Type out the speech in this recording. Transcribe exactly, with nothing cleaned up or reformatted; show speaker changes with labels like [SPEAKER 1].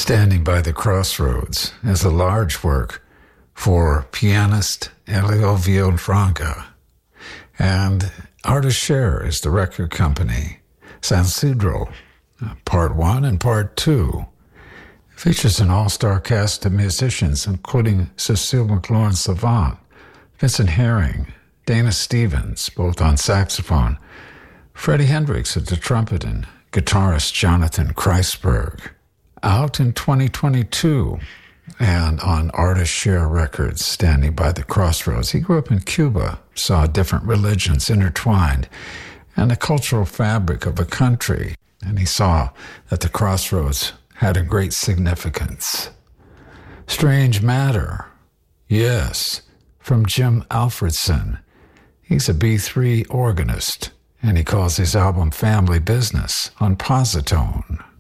[SPEAKER 1] Standing by the Crossroads is a large work for pianist Elio Villafranca, and Artist Share is the record company. San Isidro, Part one and Part two, features an all-star cast of musicians, including Cecile McLaurin-Savant, Vincent Herring, Dana Stevens, both on saxophone, Freddie Hendrix at the trumpet, and guitarist Jonathan Kreisberg. Out in twenty twenty-two, and on Artist Share Records, Standing by the Crossroads. He grew up in Cuba, saw different religions intertwined, and the cultural fabric of a country, and he saw that the crossroads had a great significance. Strange Matter, yes, from Jim Alfredson. He's a B three organist, and he calls his album Family Business on Positone.